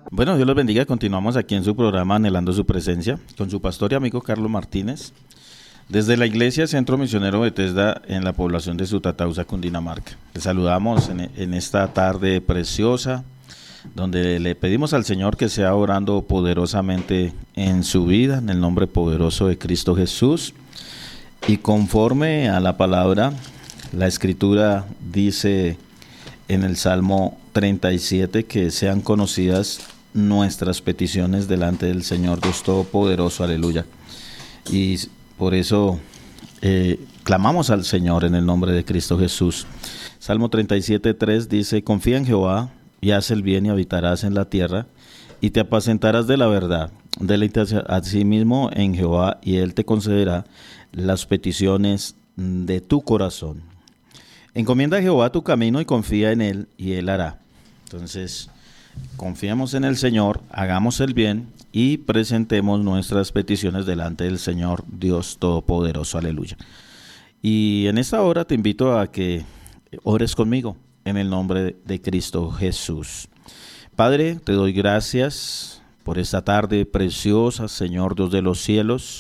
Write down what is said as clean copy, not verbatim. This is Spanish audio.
Bueno, Dios los bendiga. Continuamos aquí en su programa Anhelando su presencia con su pastor y amigo Carlos Martínez desde la Iglesia Centro Misionero Bethesda en la población de Sutatausa, Cundinamarca. Les saludamos en esta tarde preciosa donde le pedimos al Señor que sea orando poderosamente en su vida en el nombre poderoso de Cristo Jesús. Y conforme a la palabra, la Escritura dice en el Salmo 37 que sean conocidas nuestras peticiones delante del Señor Dios Todopoderoso, aleluya. Y por eso clamamos al Señor en el nombre de Cristo Jesús. Salmo 37:3 dice: confía en Jehová y haz el bien y habitarás en la tierra y te apacentarás de la verdad. Deleita a sí mismo en Jehová y Él te concederá las peticiones de tu corazón. Encomienda a Jehová tu camino y confía en Él y Él hará. Entonces, confiemos en el Señor, hagamos el bien y presentemos nuestras peticiones delante del Señor Dios Todopoderoso. Aleluya. Y en esta hora te invito a que ores conmigo en el nombre de Cristo Jesús. Padre, te doy gracias por esta tarde preciosa, Señor Dios de los cielos.